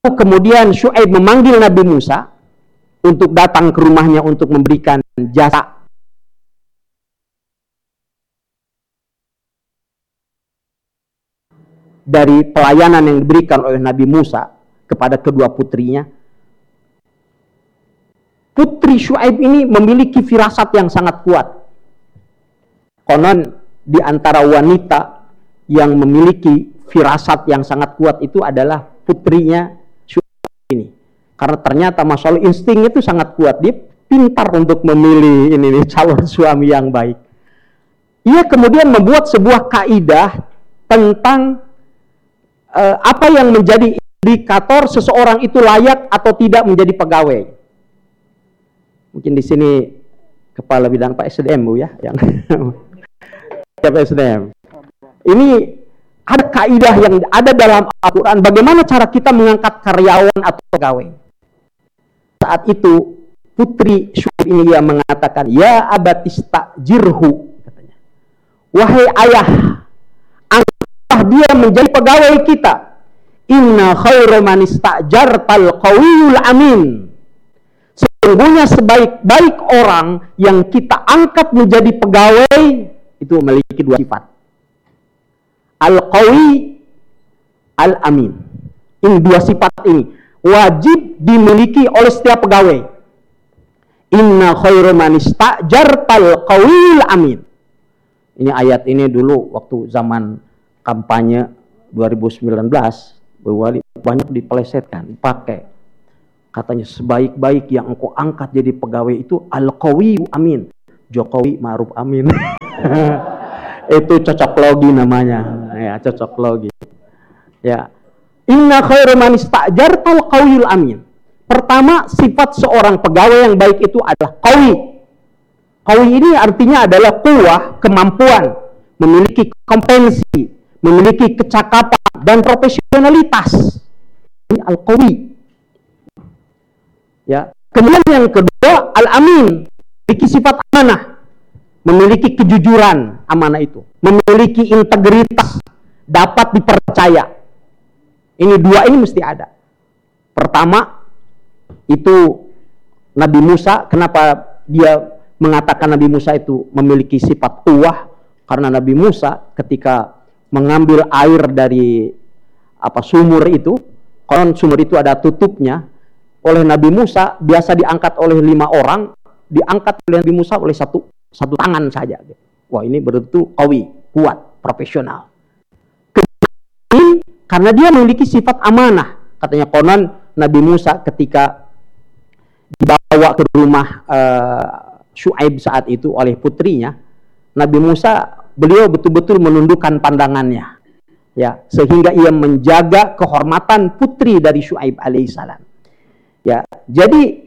kemudian Syuaib memanggil Nabi Musa untuk datang ke rumahnya untuk memberikan jasa dari pelayanan yang diberikan oleh Nabi Musa kepada kedua putrinya. Putri Syuaib ini memiliki firasat yang sangat kuat. Konon di antara wanita yang memiliki firasat yang sangat kuat itu adalah putrinya Syuaib ini. Karena ternyata masalah insting itu sangat kuat. Dia pintar untuk memilih ini calon suami yang baik. Ia kemudian membuat sebuah kaidah tentang apa yang menjadi indikator seseorang itu layak atau tidak menjadi pegawai. Mungkin di sini kepala bidang Pak SDM Bu ya, yang Pak SDM. Ini ada kaidah yang ada dalam Al-Quran bagaimana cara kita mengangkat karyawan atau pegawai. Saat itu putri Syuaib ini yang mengatakan, ya abatistajirhu, katanya, wahai ayah, angkatlah dia menjadi pegawai kita. Inna khairu man istajartal qawiyul amin. Sesungguhnya sebaik-baik orang yang kita angkat menjadi pegawai itu memiliki dua sifat, al-qawi, al-amin. Ini dua sifat ini wajib dimiliki oleh setiap pegawai. Inna khairu man istajartal qawiyul amin. Ini ayat ini dulu waktu zaman kampanye 2019 banyak dipelesetkan, pakai katanya sebaik-baik yang engkau angkat jadi pegawai itu al-qawi amin. Jokowi Ma'ruf Amin. Itu cocok logi namanya. Ya, cocok logi. Ya. Inna khairu man istajartal qawiyul amin. Pertama, sifat seorang pegawai yang baik itu adalah qawi. Qawi ini artinya adalah quwah, kemampuan, memiliki kompetensi, memiliki kecakapan dan profesionalitas. Ini al-qawi. Ya. Kemudian yang kedua, al-amin, memiliki sifat amanah, memiliki kejujuran, amanah itu, memiliki integritas, dapat dipercaya. Ini dua ini mesti ada. Pertama itu Nabi Musa. Kenapa dia mengatakan Nabi Musa itu memiliki sifat quwah? Karena Nabi Musa ketika mengambil air dari sumur itu, konon sumur itu ada tutupnya. Oleh Nabi Musa biasa diangkat oleh 5 orang, diangkat oleh Nabi Musa oleh satu tangan saja. Wah, ini betul qawi, kuat, profesional. Karena dia memiliki sifat amanah. Katanya konon Nabi Musa ketika dibawa ke rumah Syuaib saat itu oleh putrinya, Nabi Musa beliau betul-betul menundukkan pandangannya, ya, sehingga ia menjaga kehormatan putri dari Syuaib alaihissalam. Ya, jadi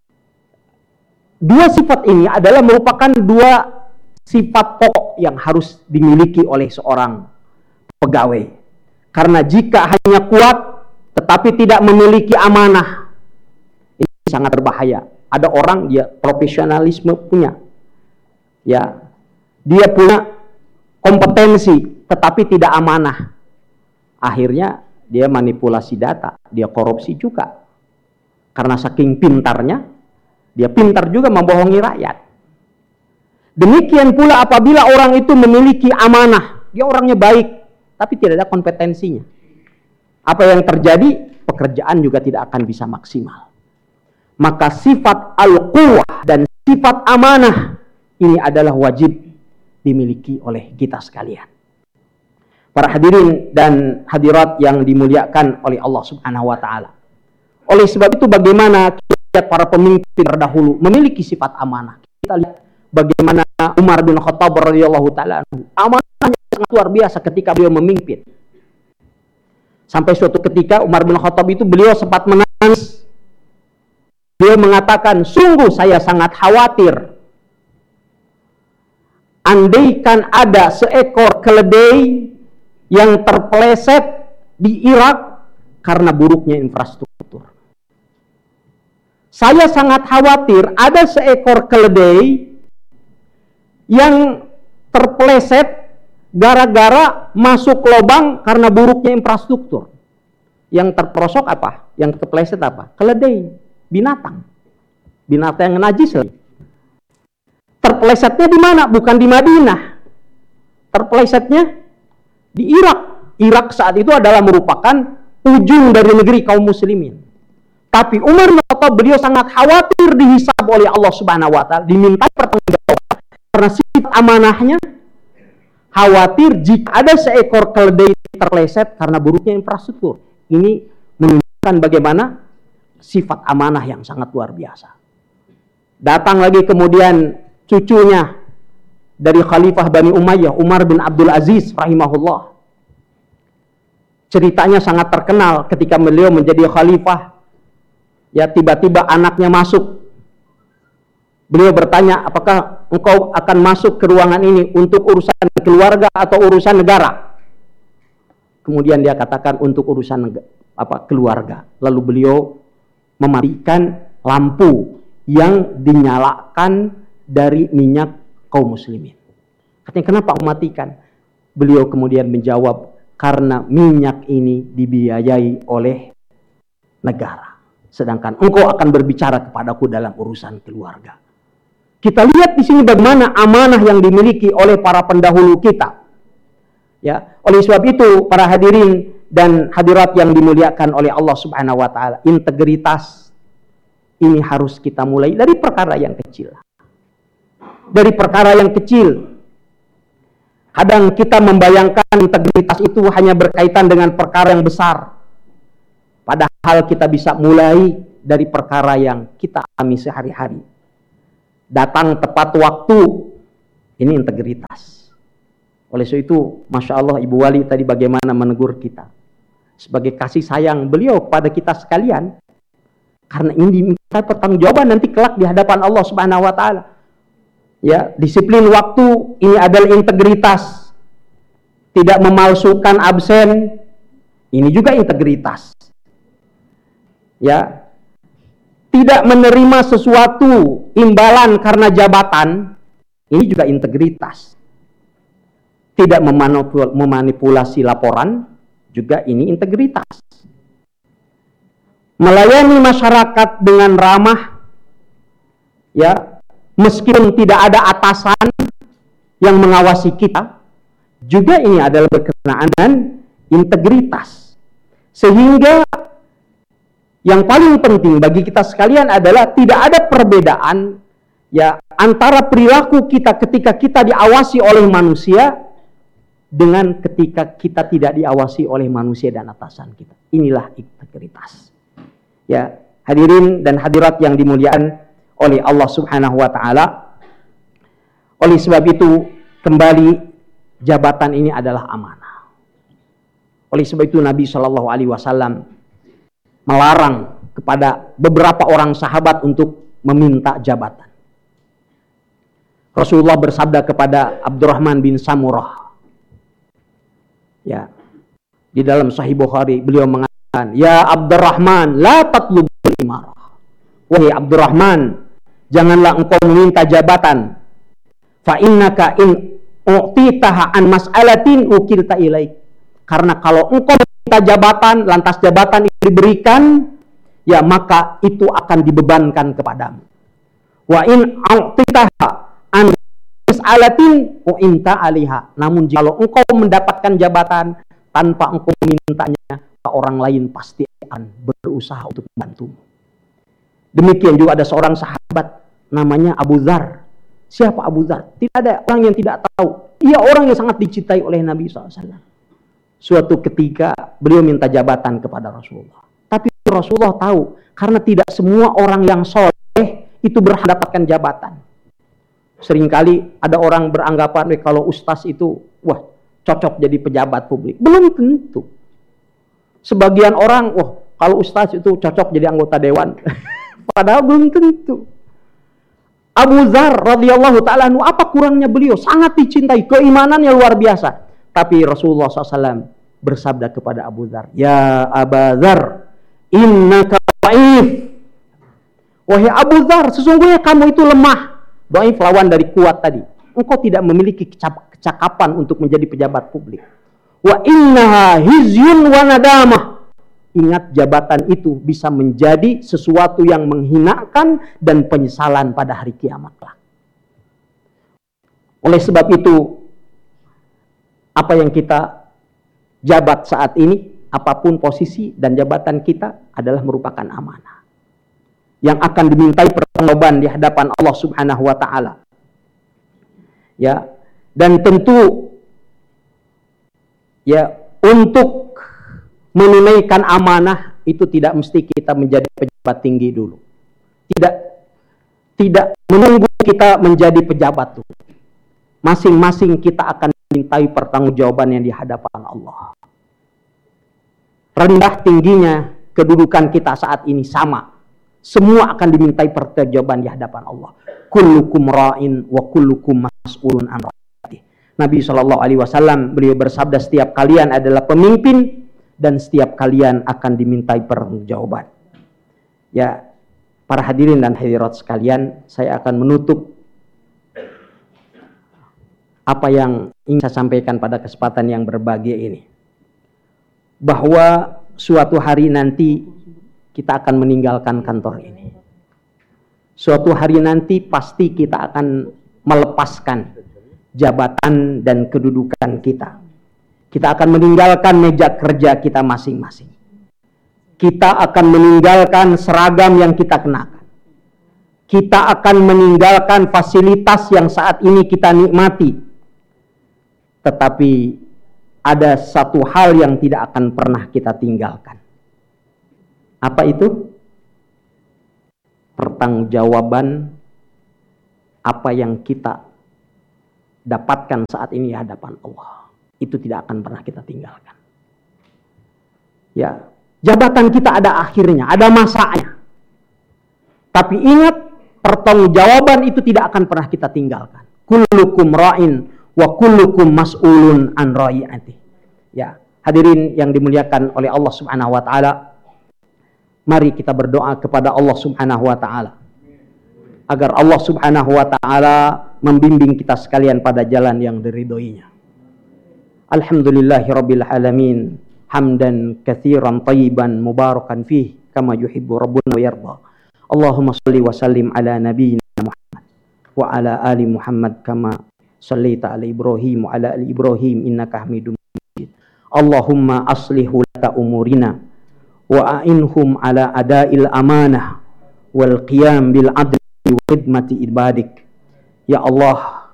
dua sifat ini adalah merupakan dua sifat pokok yang harus dimiliki oleh seorang pegawai. Karena jika hanya kuat tetapi tidak memiliki amanah, ini sangat berbahaya. Ada orang dia profesionalisme punya, ya, dia punya kompetensi tetapi tidak amanah. Akhirnya dia manipulasi data, dia korupsi juga. Karena saking pintarnya, dia pintar juga membohongi rakyat. Demikian pula apabila orang itu memiliki amanah, dia orangnya baik, tapi tidak ada kompetensinya. Apa yang terjadi? Pekerjaan juga tidak akan bisa maksimal. Maka sifat al-quwah dan sifat amanah ini adalah wajib dimiliki oleh kita sekalian. Para hadirin dan hadirat yang dimuliakan oleh Allah Subhanahu wa taala. Oleh sebab itu bagaimana kita lihat para pemimpin terdahulu memiliki sifat amanah. Kita lihat bagaimana Umar bin Khattab radhiyallahu taala amanahnya sangat luar biasa ketika beliau memimpin. Sampai suatu ketika Umar bin Khattab itu beliau sempat menangis. Beliau mengatakan, sungguh saya sangat khawatir. Andaikan ada seekor keledai yang terpeleset di Irak karena buruknya infrastruktur. Saya sangat khawatir ada seekor keledai yang terpeleset gara-gara masuk lubang karena buruknya infrastruktur. Yang terperosok apa? Yang kepleset apa? Keledai, binatang. Binatang yang najis lagi. Terplesetnya di mana? Bukan di Madinah. Terplesetnya di Irak. Irak saat itu adalah merupakan ujung dari negeri kaum muslimin. Tapi Umar bin Khattab, beliau sangat khawatir dihisab oleh Allah Subhanahu wa taala, diminta pertanggungjawaban karena sifat amanahnya. Khawatir jika ada seekor keledai terpleset karena buruknya infrastruktur. Ini menunjukkan bagaimana sifat amanah yang sangat luar biasa. Datang lagi kemudian cucunya dari Khalifah Bani Umayyah, Umar bin Abdul Aziz rahimahullah. Ceritanya sangat terkenal ketika beliau menjadi khalifah. Ya, tiba-tiba anaknya masuk. Beliau bertanya, apakah engkau akan masuk ke ruangan ini untuk urusan keluarga atau urusan negara? Kemudian dia katakan untuk urusan keluarga. Lalu beliau mematikan lampu yang dinyalakan dari minyak kaum muslimin. Katanya, kenapa mematikan? Beliau kemudian menjawab, karena minyak ini dibiayai oleh negara. Sedangkan engkau akan berbicara kepadaku dalam urusan keluarga. Kita lihat di sini bagaimana amanah yang dimiliki oleh para pendahulu kita. Ya, oleh sebab itu para hadirin dan hadirat yang dimuliakan oleh Allah Subhanahu wa taala, integritas ini harus kita mulai dari perkara yang kecil. Dari perkara yang kecil. Kadang kita membayangkan integritas itu hanya berkaitan dengan perkara yang besar. Padahal kita bisa mulai dari perkara yang kita alami sehari-hari. Datang tepat waktu, ini integritas. Oleh sebab itu, Masya Allah, Ibu Wali tadi bagaimana menegur kita. Sebagai kasih sayang beliau kepada kita sekalian. Karena ini diminta pertanggungjawaban nanti kelak di hadapan Allah Subhanahu wa taala. Ya, disiplin waktu ini adalah integritas. Tidak memalsukan absen, ini juga integritas. Ya, tidak menerima sesuatu imbalan karena jabatan, ini juga integritas. Tidak memanipulasi laporan, juga ini integritas. Melayani masyarakat dengan ramah, ya, meskipun tidak ada atasan yang mengawasi kita, juga ini adalah berkenaan dengan integritas. Sehingga yang paling penting bagi kita sekalian adalah tidak ada perbedaan, ya, antara perilaku kita ketika kita diawasi oleh manusia dengan ketika kita tidak diawasi oleh manusia dan atasan kita. Inilah integritas. Ya, hadirin dan hadirat yang dimuliakan oleh Allah Subhanahu wa taala. Oleh sebab itu, kembali, jabatan ini adalah amanah. Oleh sebab itu Nabi Shallallahu alaihi wasallam melarang kepada beberapa orang sahabat untuk meminta jabatan. Rasulullah bersabda kepada Abdurrahman bin Samurah, ya, di dalam Sahih Bukhari, beliau mengatakan, ya Abdurrahman, la tatlubul imarah. Wahai Abdurrahman, janganlah engkau meminta jabatan. Fa innaka in u'titaha an mas'alatin ukilta ilaik. Karena kalau engkau meminta jabatan, lantas jabatan itu diberikan, ya maka itu akan dibebankan kepadamu. Wa in u'titaha an mas'alatin u'inta aliha. Namun jika engkau mendapatkan jabatan tanpa engkau memintanya, orang lain pasti akan berusaha untuk membantumu. Demikian juga ada seorang sahabat namanya Abu Dzar. Siapa Abu Dzar? Tidak ada orang yang tidak tahu. Ia orang yang sangat dicintai oleh Nabi SAW. Suatu ketika beliau minta jabatan kepada Rasulullah. Tapi Rasulullah tahu, karena tidak semua orang yang soleh itu berhak mendapatkan jabatan. Seringkali ada orang beranggapan kalau ustaz itu, wah, cocok jadi pejabat publik. Belum tentu. Sebagian orang, wah, kalau ustaz itu cocok jadi anggota dewan. Padahal belum tentu. Abu Dzar radhiyallahu ta'ala anhu, apa kurangnya beliau? Sangat dicintai, keimanannya luar biasa. Tapi Rasulullah SAW bersabda kepada Abu Dzar, ya Abu Dzar, innaka dhaif. Wahai Abu Dzar, sesungguhnya kamu itu lemah. Dhaif lawan dari kuat tadi. Engkau tidak memiliki kecakapan untuk menjadi pejabat publik. Wa innaha hizyun wa nadamah. ingat jabatan itu bisa menjadi sesuatu yang menghinakan dan penyesalan pada hari kiamat. Oleh sebab itu, apa yang kita jabat saat ini, apapun posisi dan jabatan kita adalah merupakan amanah yang akan dimintai pertanggungjawaban di hadapan Allah Subhanahu wa taala. Ya, dan tentu ya, untuk menunaikan amanah itu tidak mesti kita menjadi pejabat tinggi dulu. Tidak menunggu kita menjadi pejabat dulu. Masing-masing kita akan dimintai pertanggungjawaban yang di hadapan Allah. Rendah tingginya kedudukan kita saat ini sama. Semua akan dimintai pertanggungjawaban di hadapan Allah. Kullukum ra'in wa kullukum mas'ulun an ra'iyatihi. Nabi SAW beliau bersabda, setiap kalian adalah pemimpin dan setiap kalian akan dimintai pertanggungjawaban. Ya, para hadirin dan hadirat sekalian, saya akan menutup apa yang ingin saya sampaikan pada kesempatan yang berbahagia ini. Bahwa suatu hari nanti kita akan meninggalkan kantor ini. Suatu hari nanti pasti kita akan melepaskan jabatan dan kedudukan kita. Kita akan meninggalkan meja kerja kita masing-masing. Kita akan meninggalkan seragam yang kita kenakan. Kita akan meninggalkan fasilitas yang saat ini kita nikmati. Tetapi ada satu hal yang tidak akan pernah kita tinggalkan. Apa itu? Pertanggungjawaban apa yang kita dapatkan saat ini di hadapan Allah. Itu tidak akan pernah kita tinggalkan. Ya, jabatan kita ada akhirnya, ada masanya. Tapi ingat, pertanggungjawaban itu tidak akan pernah kita tinggalkan. Kullukum ra'in wa kullukum mas'ulun an ra'iyatihi. Ya, hadirin yang dimuliakan oleh Allah Subhanahu wa taala, mari kita berdoa kepada Allah Subhanahu wa taala agar Allah Subhanahu wa taala membimbing kita sekalian pada jalan yang diridhoinya. Alhamdulillahirabbil alamin, hamdan katsiran thayyiban mubarakan fih kama yuhibbu rabbuna wa yarda. Allahumma shalli wa sallim ala nabiyyina Muhammad wa ala ali Muhammad kama shallaita ala Ibrahim wa ala ali Ibrahim innaka Hamidum Majid. Allahumma aslih lata umurina wa a'inhum ala ada'il amanah wal qiyam bil adli wa khidmati ibadik. Ya Allah,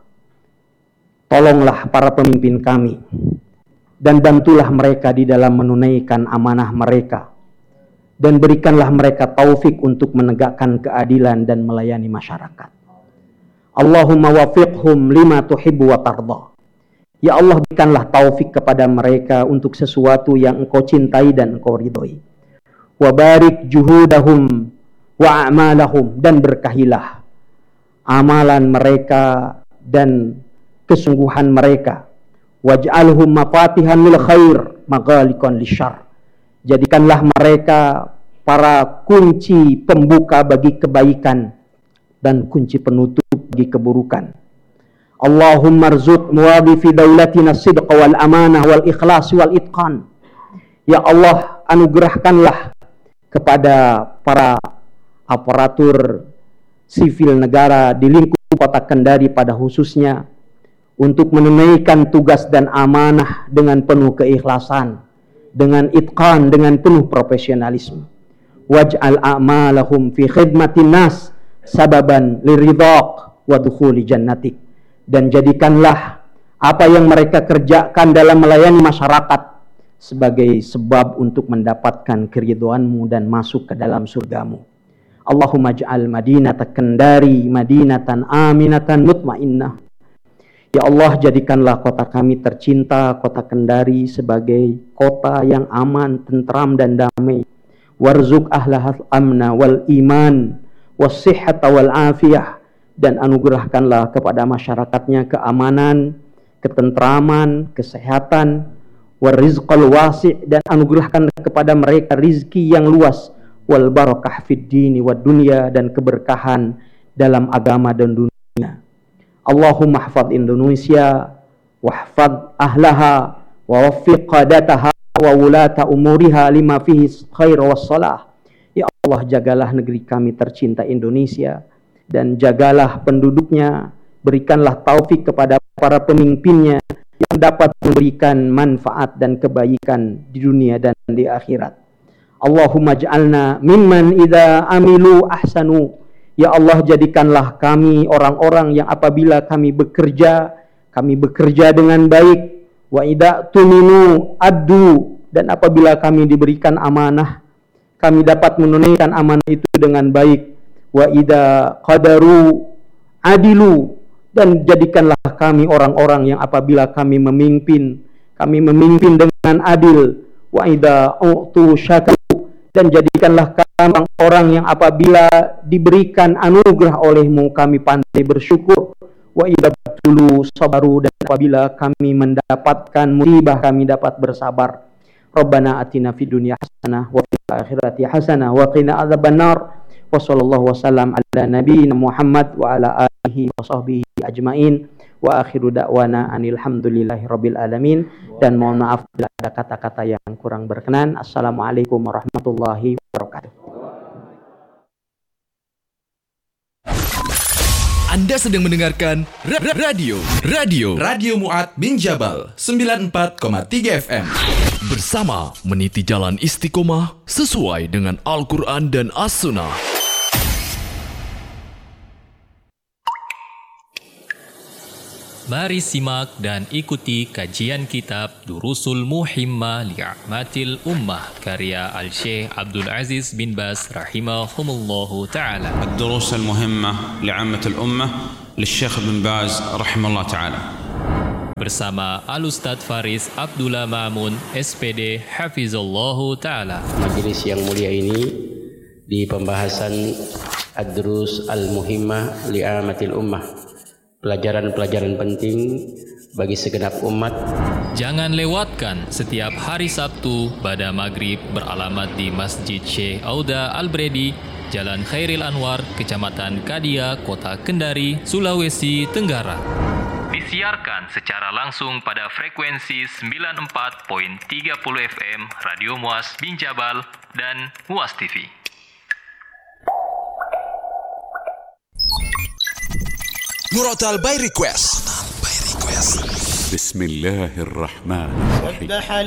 tolonglah para pemimpin kami dan bantulah mereka di dalam menunaikan amanah mereka, dan berikanlah mereka taufik untuk menegakkan keadilan dan melayani masyarakat. Allahumma wafiqhum lima tuhibbu wa tarda. Ya Allah, berikanlah taufik kepada mereka untuk sesuatu yang Engkau cintai dan Engkau ridhoi. Wa barik juhudahum wa a'malahum, dan berkahilah amalan mereka dan kesungguhan mereka. Waj'alhum mafatihan lil khair maghaliqan lisyarr. Jadikanlah mereka para kunci pembuka bagi kebaikan dan kunci penutup bagi keburukan. Allahumma rzuq muwadhifi daulatina sidqa wal amanah wal ikhlas wal itqan. Ya Allah, anugerahkanlah kepada para aparatur sipil negara di lingkup kota Kendari pada khususnya untuk menunaikan tugas dan amanah dengan penuh keikhlasan, dengan itqan, dengan penuh profesionalisme. Waj'al a'malahum fi khidmatin nas sababan liridhaq wa dukhuli jannatik. Dan jadikanlah apa yang mereka kerjakan dalam melayani masyarakat sebagai sebab untuk mendapatkan keridhoanmu dan masuk ke dalam surgamu. Allahumma ja'al madinata Kendari madinatan aminatan mutmainnah. Ya Allah, jadikanlah kota kami tercinta, kota Kendari, sebagai kota yang aman, tentram dan damai. Warzuq ahlahal amna wal iman wassihhata wal afiyah, dan anugerahkanlah kepada masyarakatnya keamanan, ketentraman, kesehatan, warizqal wasi', dan anugerahkan kepada mereka rizki yang luas, wal barakah fid dini wad dunya, dan keberkahan dalam agama dan dunia. Allahumma hafadh Indonesia wahfadh ahlaha wa waffiq qadataha wa wulata umuriha lima fihi khair wassalah. Ya Allah, jagalah negeri kami tercinta Indonesia dan jagalah penduduknya, berikanlah taufik kepada para pemimpinnya yang dapat memberikan manfaat dan kebaikan di dunia dan di akhirat. Allahumma ja'alna mimman idza amilu ahsanu. Ya Allah, jadikanlah kami orang-orang yang apabila kami bekerja dengan baik. Wa idza tuminu addu, dan apabila kami diberikan amanah, kami dapat menunaikan amanah itu dengan baik. Wa idza qadaru adilu, dan jadikanlah kami orang-orang yang apabila kami memimpin dengan adil. Wa idza utu syakaru, dan jadikanlah kami orang-orang yang apabila diberikan anugerah olehmu kami pandai bersyukur. Wa idza tulu sabaru, dan apabila kami mendapatkan musibah kami dapat bersabar. Rabbana atina fid dunya hasanah wa fil akhirati hasanah wa qina adzabannar. Wa sallallahu wasallam ala nabiyyina Muhammad wa ala alihi wa sahbihi ajmain. Wa akhiru da'wana anil hamdulillahi rabbil alamin. Dan mohon maaf bila ada kata-kata yang kurang berkenan. Assalamualaikum warahmatullahi wabarakatuh. Anda sedang mendengarkan Radio Mu'ad bin Jabal 94,3 FM. Bersama meniti jalan istiqomah sesuai dengan Al-Quran dan As-Sunnah. Mari simak dan ikuti kajian kitab Durusul Muhimmah Li'amatil Ummah karya Al-Syekh Abdul Aziz bin Baz rahimahumullahu ta'ala. الدروس المهمة لعامة الأمة للشيخ بن باز رحمه الله تعالى. Bersama Al-Ustadz Faris Abdullah Ma'mun SPD Hafizallahu ta'ala. Majelis yang mulia ini di pembahasan Ad-Durus Al-Muhimmah Li'amatil Ummah, pelajaran-pelajaran penting bagi segenap umat. Jangan lewatkan setiap hari Sabtu pada maghrib beralamat di Masjid Syekh Auda Al-Bredi, Jalan Khairil Anwar, Kecamatan Kadia, Kota Kendari, Sulawesi Tenggara. Disiarkan secara langsung pada frekuensi 94.30 FM Radio Muas bin Jabal dan Muas TV. Murotal by Request. Bismillahirrahmanirrahim.